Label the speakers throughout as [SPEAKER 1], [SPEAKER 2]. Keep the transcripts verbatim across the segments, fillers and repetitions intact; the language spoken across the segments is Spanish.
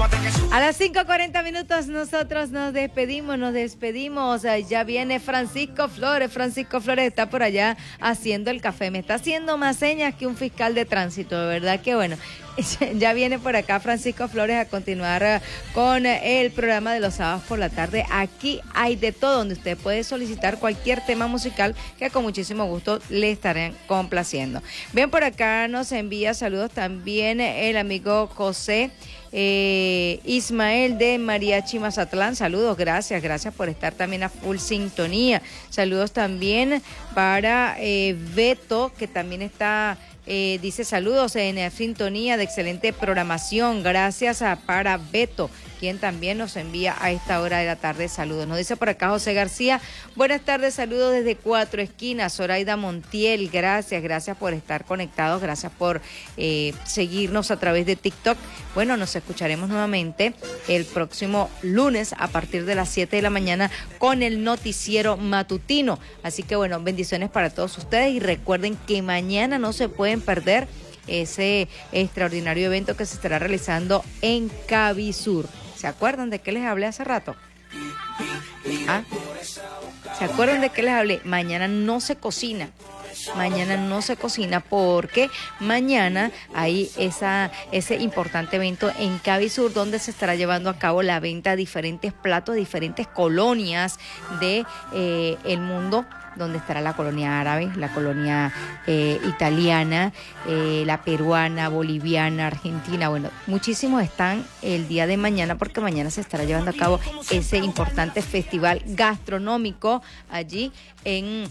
[SPEAKER 1] A las cinco cuarenta minutos nosotros nos despedimos, nos despedimos. Ya viene Francisco Flores. Francisco Flores está por allá haciendo el café. Me está haciendo más señas que un fiscal de tránsito, de verdad que bueno. Ya viene por acá Francisco Flores a continuar con el programa de los sábados por la tarde. Aquí hay de todo, donde usted puede solicitar cualquier tema musical que con muchísimo gusto le estarán complaciendo. Bien, por acá nos envía saludos también el amigo José eh, Ismael de Mariachi Mazatlán. Saludos, gracias, gracias por estar también a full sintonía. Saludos también para eh, Beto, que también está... Eh, dice saludos en sintonía de excelente programación, gracias a para Beto, quien también nos envía a esta hora de la tarde saludos. Nos dice por acá José García, buenas tardes, saludos desde Cuatro Esquinas. Zoraida Montiel, gracias, gracias por estar conectados, gracias por eh, seguirnos a través de TikTok. Bueno, nos escucharemos nuevamente el próximo lunes a partir de las siete de la mañana con el noticiero matutino. Así que bueno, bendiciones para todos ustedes y recuerden que mañana no se pueden perder ese extraordinario evento que se estará realizando en Cavisur. ¿Se acuerdan de qué les hablé hace rato? ¿Ah? ¿Se acuerdan de qué les hablé? Mañana no se cocina. Mañana no se cocina porque mañana hay esa, ese importante evento en Cavisur donde se estará llevando a cabo la venta de diferentes platos, de diferentes colonias de eh, el mundo, donde estará la colonia árabe, la colonia eh, italiana, eh, la peruana, boliviana, argentina. Bueno, muchísimos están el día de mañana porque mañana se estará llevando a cabo ese importante festival gastronómico allí en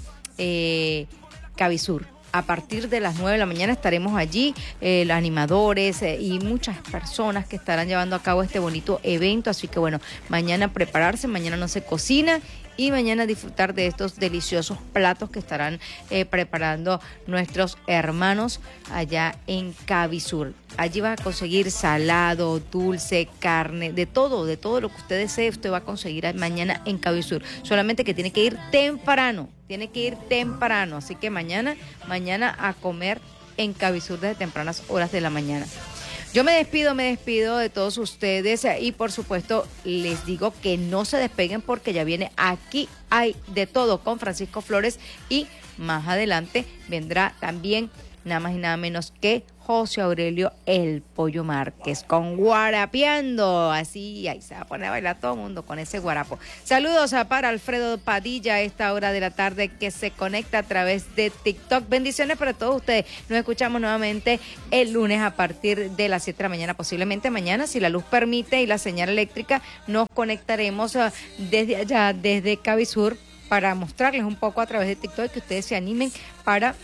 [SPEAKER 1] eh, Cavisur. A partir de las nueve de la mañana estaremos allí, eh, los animadores eh, y muchas personas que estarán llevando a cabo este bonito evento. Así que bueno, mañana prepararse, mañana no se cocina y mañana disfrutar de estos deliciosos platos que estarán eh, preparando nuestros hermanos allá en Cavisur. Allí va a conseguir salado, dulce, carne, de todo, de todo lo que usted desee, usted va a conseguir mañana en Cavisur. Solamente que tiene que ir temprano, tiene que ir temprano. Así que mañana, mañana a comer en Cavisur desde tempranas horas de la mañana. Yo me despido, me despido de todos ustedes y por supuesto les digo que no se despeguen porque ya viene Aquí Hay de Todo con Francisco Flores y más adelante vendrá también nada más y nada menos que José Aurelio El Pollo Márquez con Guarapeando. Así, ahí se va a poner a bailar todo el mundo con ese guarapo. Saludos a para Alfredo Padilla a esta hora de la tarde que se conecta a través de TikTok. Bendiciones para todos ustedes. Nos escuchamos nuevamente el lunes a partir de las siete de la mañana. Posiblemente mañana, si la luz permite y la señal eléctrica, nos conectaremos desde allá, desde Cavisur, para mostrarles un poco a través de TikTok que ustedes se animen para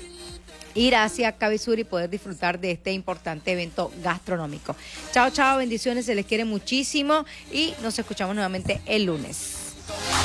[SPEAKER 1] ir hacia Cavisur y poder disfrutar de este importante evento gastronómico. Chao, chao, bendiciones, se les quiere muchísimo y nos escuchamos nuevamente el lunes.